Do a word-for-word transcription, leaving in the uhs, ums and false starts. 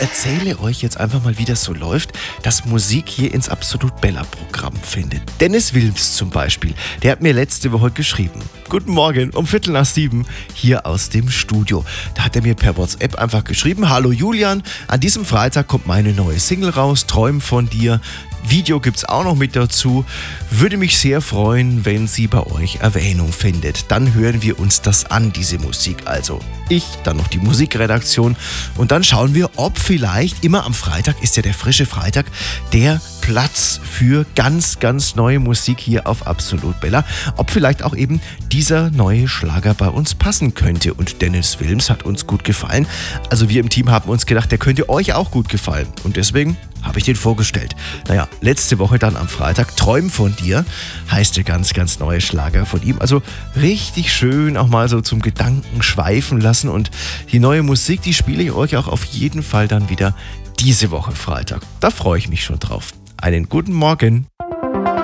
erzähle euch jetzt einfach mal, wie das so läuft, dass Musik hier ins Absolut Bella Programm findet. Dennis Wilms zum Beispiel, der hat mir letzte Woche geschrieben. Guten Morgen, um Viertel nach sieben, hier aus dem Studio. Da hat er mir per WhatsApp einfach geschrieben: Hallo Julian, an diesem Freitag kommt meine neue Single raus, Träum von dir. Video gibt's auch noch mit dazu. Würde mich sehr freuen, wenn sie bei euch Erwähnung findet. Dann hören wir uns das an, diese Musik. Also ich, dann noch die Musikredaktion und dann schauen wir, ob vielleicht, immer am Freitag ist ja der frische Freitag, der Platz für ganz, ganz neue Musik hier auf Absolut Bella, ob vielleicht auch eben dieser neue Schlager bei uns passen könnte. Und Dennis Wilms hat uns gut gefallen. Also wir im Team haben uns gedacht, der könnte euch auch gut gefallen. Und deswegen habe ich den vorgestellt. Naja, letzte Woche dann am Freitag, Träum von dir, heißt der ganz, ganz neue Schlager von ihm. Also richtig schön auch mal so zum Gedanken schweifen lassen. Und die neue Musik, die spiele ich euch auch auf jeden Fall dann wieder diese Woche Freitag. Da freue ich mich schon drauf. Einen guten Morgen.